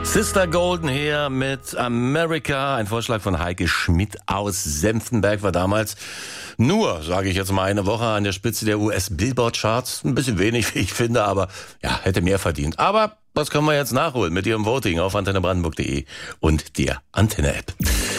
Sister Golden Hair mit America, ein Vorschlag von Heike Schmidt aus Senftenberg, war damals nur, sage ich jetzt mal, eine Woche an der Spitze der US-Billboard-Charts. Ein bisschen wenig, wie ich finde, aber ja, hätte mehr verdient. Aber das können wir jetzt nachholen mit Ihrem Voting auf antennebrandenburg.de und der Antenne-App.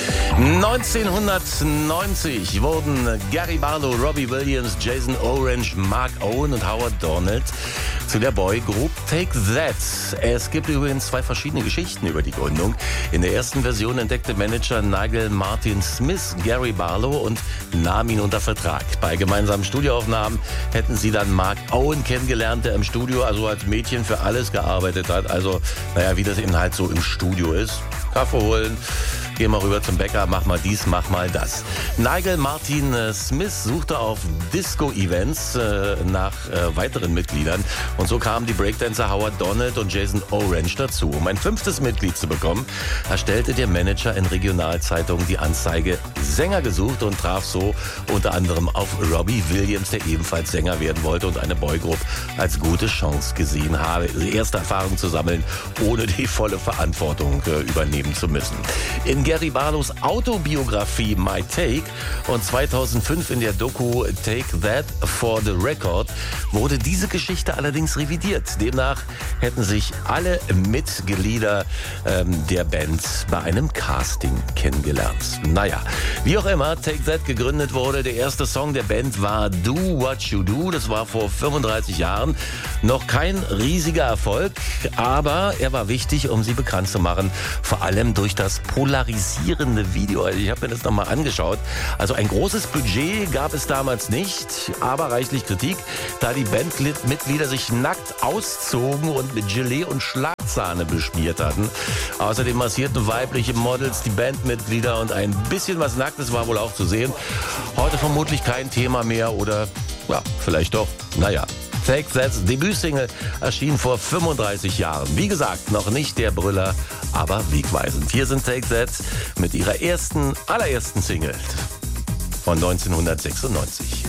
1990 wurden Gary Barlow, Robbie Williams, Jason Orange, Mark Owen und Howard Donald zu der Boygroup Take That. Es gibt übrigens zwei verschiedene Geschichten über die Gründung. In der ersten Version entdeckte Manager Nigel Martin Smith Gary Barlow und nahm ihn unter Vertrag. Bei gemeinsamen Studioaufnahmen hätten sie dann Mark Owen kennengelernt, der im Studio also als Mädchen für alles gearbeitet hat. Also, naja, wie das eben halt so im Studio ist. Kaffee holen, geh mal rüber zum Bäcker, mach mal dies, mach mal das. Nigel Martin Smith suchte auf Disco-Events nach weiteren Mitgliedern und so kamen die Breakdancer Howard Donald und Jason Orange dazu. Um ein fünftes Mitglied zu bekommen, erstellte der Manager in Regionalzeitungen die Anzeige Sänger gesucht und traf so unter anderem auf Robbie Williams, der ebenfalls Sänger werden wollte und eine Boygroup als gute Chance gesehen habe, erste Erfahrung zu sammeln, ohne die volle Verantwortung übernehmen zu müssen. In Gary Barlows Autobiografie My Take und 2005 in der Doku Take That for the Record wurde diese Geschichte allerdings revidiert. Demnach hätten sich alle Mitglieder der Band bei einem Casting kennengelernt. Naja, wie auch immer Take That gegründet wurde, der erste Song der Band war Do What You Do. Das war vor 35 Jahren. Noch kein riesiger Erfolg, aber er war wichtig, um sie bekannt zu machen. Vor allem durch das polarisierende Video. Also ich habe mir das nochmal angeschaut. Also ein großes Budget gab es damals nicht, aber reichlich Kritik, da die Bandmitglieder sich nackt auszogen und mit Gelee und Schlagsahne beschmiert hatten. Außerdem massierten weibliche Models die Bandmitglieder und ein bisschen was Nacktes war wohl auch zu sehen. Heute vermutlich kein Thema mehr oder ja, vielleicht doch. Naja. Take That's Debütsingle erschien vor 35 Jahren. Wie gesagt, noch nicht der Brüller, aber wegweisend. Hier sind Take That mit ihrer allerersten Single von 1996.